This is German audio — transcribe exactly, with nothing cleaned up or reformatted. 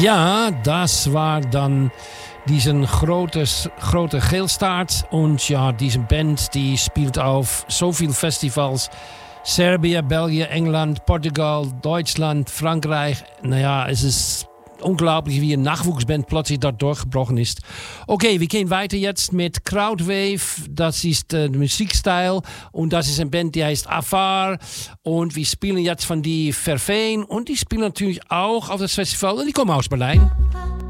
Ja, das war dann diesen grote, grote Geelstaart. Und ja, diese Band die spielt auf so vielen Festivals. Serbien, Belgien, England, Portugal, Deutschland, Frankreich. Naja, es ist unglaublich, wie eine Nachwuchsband plötzlich dort durchgebrochen ist. Okay, wir gehen weiter jetzt mit Crowdwave. Das ist äh, der Musikstil. Und das ist eine Band, die heißt Afar. Und wir spielen jetzt von die Verveen. Und die spielen natürlich auch auf das Festival. Und die kommen aus Berlin.